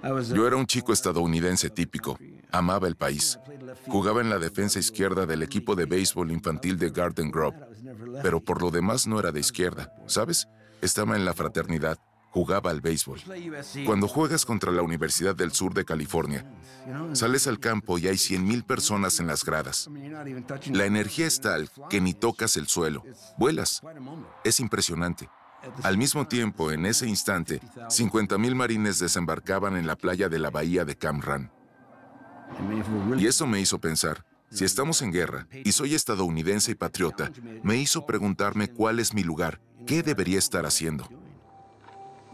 Yo era un chico estadounidense típico. Amaba el país. Jugaba en la defensa izquierda del equipo de béisbol infantil de Garden Grove. Pero por lo demás no era de izquierda, ¿sabes? Estaba en la fraternidad. Jugaba al béisbol. Cuando juegas contra la Universidad del Sur de California, sales al campo y hay 100,000 personas en las gradas. La energía es tal que ni tocas el suelo. Vuelas. Es impresionante. Al mismo tiempo, en ese instante, 50,000 marines desembarcaban en la playa de la bahía de Cam Ranh. Y eso me hizo pensar, si estamos en guerra y soy estadounidense y patriota, me hizo preguntarme cuál es mi lugar, qué debería estar haciendo.